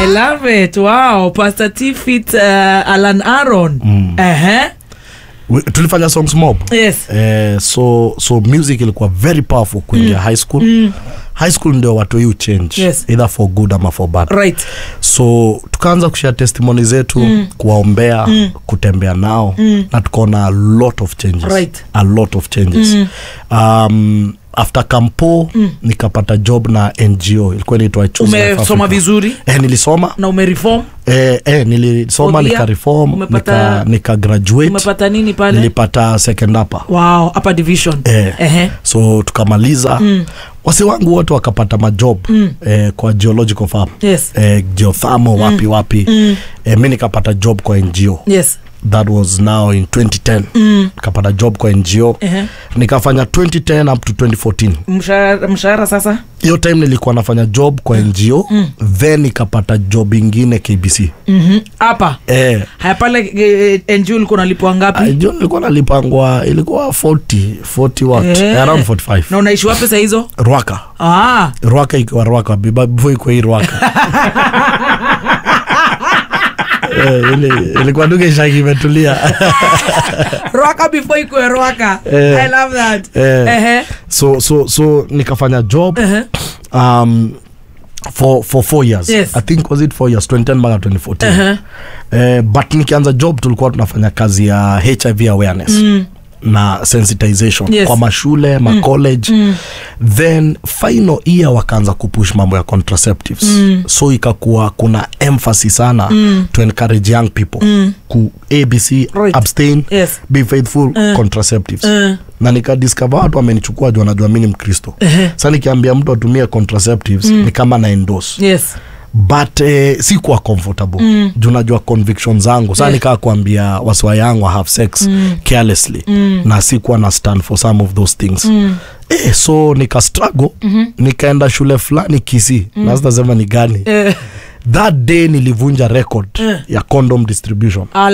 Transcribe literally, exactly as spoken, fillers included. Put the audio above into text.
love it. Wow. Pastor T fit uh, Alan Aaron. Mm. Uh-huh. We, tulifanya songs mob. Yes. Eh, so so music ilikuwa very powerful kuingia mm. high school. Mm. High school ndio watu you change. Yes. Either for good or for bad. Right. So tukaanza kushare testimony zetu, mm. kuwaombea, mm. kutembea nao, mm. na tukaona a lot of changes. Right. A lot of changes. Mm. Um after Campo mm. nikapata job na N G O ilikuwa inaitwa Choose Life Africa. Umesoma vizuri? Eh, nilisoma na umereform? Eh eh nilisoma nika reform, umepata, nika nika graduate. Umepata nini pale? Nilipata second upper. Wow, upper division. Eh. Uh-huh. So tukamaliza. Mm. Wase wangu wote wakapata majob mm. eh, kwa geological farm. Yes. Eh, geothermal mm. wapi wapi. Mm. Eh, mimi nikapata job kwa N G O. Yes. That was now in twenty ten. Mm. Nikapata job kwa N G O. Uh-huh. Nikafanya twenty ten up to twenty fourteen. Mshahara mshahara sasa? Hiyo time nilikuwa nafanya job kwa N G O, mm. then nikapata job ingine K B C. Mhm. Hapa. Eh. Haya pale eh, N G O ulikuwa unalipwa ngapi? N G O nilikuwa nalipangwa ilikuwa forty, forty what? Eh. Around forty-five. Na unaishi wapi sasa hizo? Ruaka. Ah. Ruaka iko Ruaka, before iko hii Ruaka. Eh, ile ilikuwa duke shaki imetulia. Ruaka before iko Ruaka. Eh. I love that. Eh. Eh. So so so nikafanya job. Uh-huh. Um for for four years. Yes. I think was it four years, twenty ten mpaka twenty fourteen. Uh-huh. Eh, but nikianza job tulikuwa tunafanya kazi ya H I V awareness. Mm. Na sensitization, yes. Kwa mashule, ma college. Mm. Then final year wakaanza kupush mambo ya contraceptives. Mm. So ikakuwa kuna emphasis sana mm. to encourage young people mm. ku A B C, right. Abstain, yes. Be faithful, uh. contraceptives. Uh. Na nika discover watu wamenichukua juu wanajua mimi ni Mkristo. Uh-huh. Sasa nikiambia mtu atumie contraceptives mm. ni kama na endorse. Yes. But eh, si kuwa comfortable. Mm. Juu najua convictions zangu. Sasa yes. Nikaa kuambia waswa yangu have sex mm. carelessly. Mm. Na si kuwa na stand for some of those things. Mm. Eh, so nika struggle. Mm-hmm. Nikaenda shule fulani Kisii. Mm. Na sasa sema ni gani. Eh. That day nilivunja record eh. ya condom distribution.